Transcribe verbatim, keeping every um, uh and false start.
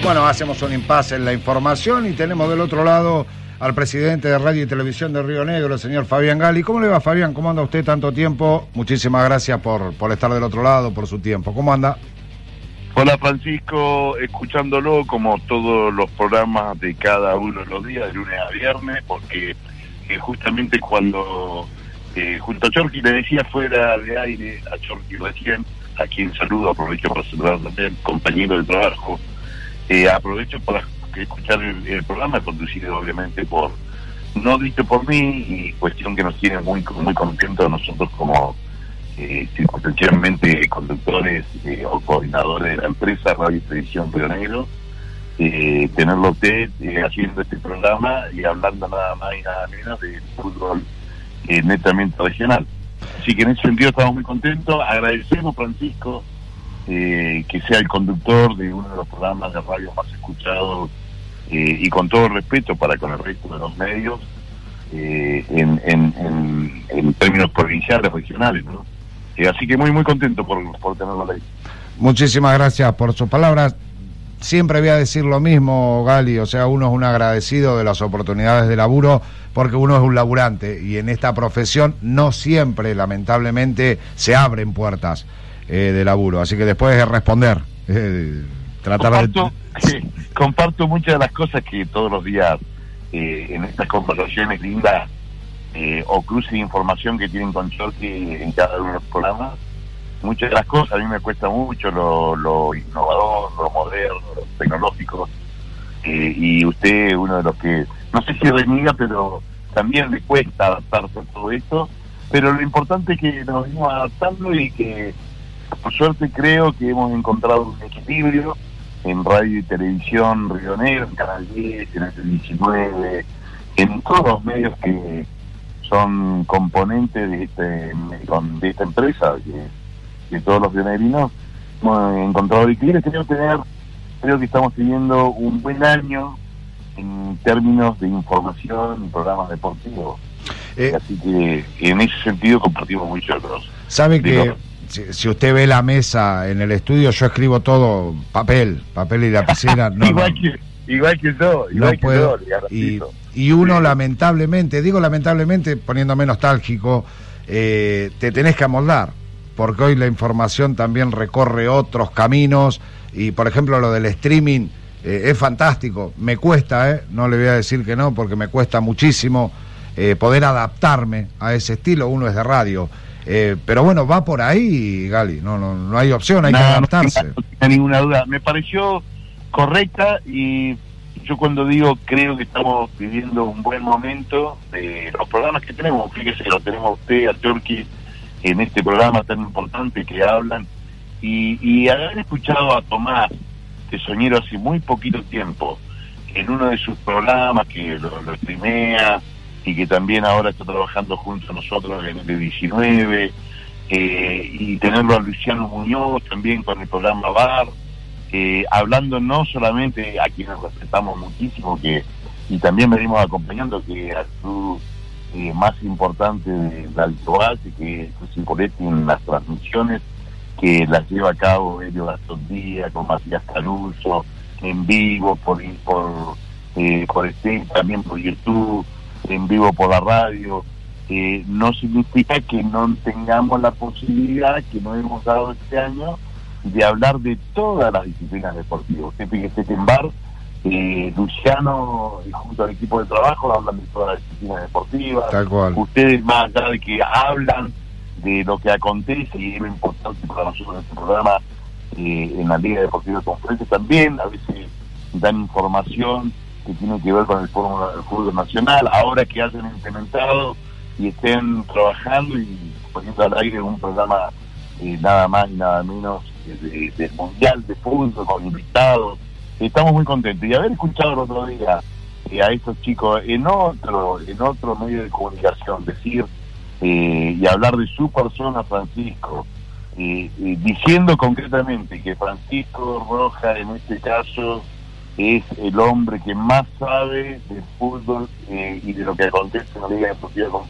Bueno, hacemos un impasse en la información y tenemos del otro lado al presidente de Radio y Televisión de Río Negro, el señor Fabián Gali. ¿Cómo le va, Fabián? ¿Cómo anda usted tanto tiempo? Muchísimas gracias por, por estar del otro lado, por su tiempo. ¿Cómo anda? Hola, Francisco, escuchándolo como todos los programas de cada uno de los días, de lunes a viernes, porque eh, justamente cuando, eh, junto a Chorqui, le decía fuera de aire a Chorqui recién, a quien saludo, aprovecho para saludar también, compañero de trabajo, eh, aprovecho para escuchar el, el programa, conducido obviamente por, no dicho por mí, y cuestión que nos tiene muy, muy contentos nosotros como Eh, circunstancialmente conductores eh, o coordinadores de la empresa Radio y Televisión Río Negro, eh, tenerlo usted eh, haciendo este programa y hablando nada más y nada menos de fútbol eh, netamente regional. Así que en ese sentido estamos muy contentos. Agradecemos, Francisco, eh, que sea el conductor de uno de los programas de radio más escuchados eh, y con todo respeto para con el resto de los medios eh, en, en, en, en términos provinciales, regionales, ¿no? Eh, así que muy muy contento por, por tenerlo ahí. Muchísimas gracias por sus palabras. Siempre voy a decir lo mismo, Gali, o sea, uno es un agradecido de las oportunidades de laburo porque uno es un laburante y en esta profesión no siempre, lamentablemente, se abren puertas eh, de laburo. Así que después de responder, eh, tratar comparto, de... eh, comparto muchas de las cosas que todos los días eh, en estas conversaciones lindas Eh, o cruce de información que tienen con Chorqui en cada uno de los programas. Muchas de las cosas a mí me cuesta mucho, lo, lo innovador, lo moderno, lo tecnológico, eh, y usted es uno de los que, no sé si reniega, pero también le cuesta adaptarse a todo esto, pero lo importante es que nos venimos adaptando y que por suerte creo que hemos encontrado un equilibrio en Radio y Televisión Río Negro, en Canal diez, en el diecinueve, en todos los medios que son componentes de este de esta empresa, que, que todos los pionerinos hemos encontrado equilibrio. Creo tener, creo que estamos teniendo un buen año en términos de información y programas deportivos. Eh, Así que en ese sentido compartimos mucho los. ¿Sabe que si, si usted ve la mesa en el estudio, yo escribo todo papel, papel y lapicera? No, igual no. que igual que yo, igual no que puedo, yo, y, y uno sí. lamentablemente, digo lamentablemente poniéndome nostálgico, eh, te tenés que amoldar, porque hoy la información también recorre otros caminos, y por ejemplo lo del streaming eh, es fantástico, me cuesta, eh, no le voy a decir que no, porque me cuesta muchísimo eh, poder adaptarme a ese estilo, uno es de radio, eh, pero bueno, va por ahí, Gali, no, no, no hay opción, hay no, que adaptarse. No, no tengo ninguna duda, me pareció correcta, y yo cuando digo creo que estamos viviendo un buen momento de los programas que tenemos, fíjese, lo tenemos usted, a Chorqui, en este programa tan importante que hablan, y, y haber escuchado a Tomás Tesoñero hace muy poquito tiempo, en uno de sus programas que lo, lo streamea, y que también ahora está trabajando junto a nosotros en el diecinueve, eh, y tenerlo a Luciano Muñoz también con el programa Bar, Eh, hablando no solamente a quienes respetamos muchísimo, que y también venimos acompañando, que a su eh, más importante de la habitual, que es Impoletti en las transmisiones, que las lleva a cabo Elio Gastón Díaz, con Matías Caruso, en vivo, por por, eh, por este, también por YouTube, en vivo por la radio. Eh, no significa que no tengamos la posibilidad, que no hemos dado este año, de hablar de todas las disciplinas deportivas. Usted fíjese que en Bar, eh, Luciano y junto al equipo de trabajo hablan de todas las disciplinas deportivas. Tal cual. Ustedes, más allá de que hablan de lo que acontece, y es lo importante para nosotros en este programa, eh, en la Liga Deportiva de Conferencia, también a veces dan información que tiene que ver con el fútbol, el fútbol nacional, ahora que hayan implementado y estén trabajando y poniendo al aire un programa eh, nada más y nada menos del de Mundial de Fútbol, con invitados. Estamos muy contentos, y haber escuchado el otro día eh, a estos chicos en otro en otro medio de comunicación decir eh, y hablar de su persona, Francisco, eh, eh, diciendo concretamente que Francisco Rojas en este caso es el hombre que más sabe de fútbol eh, y de lo que acontece en la Liga Deportiva